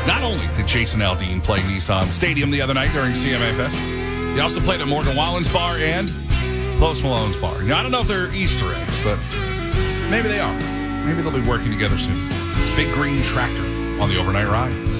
Not only did Jason Aldean play Nissan Stadium the other night during CMA Fest, he also played at Morgan Wallen's bar and Post Malone's bar. Now, I don't know if they're Easter eggs, but maybe they are. Maybe they'll be working together soon. It's Big Green Tractor on the Overnight Ride.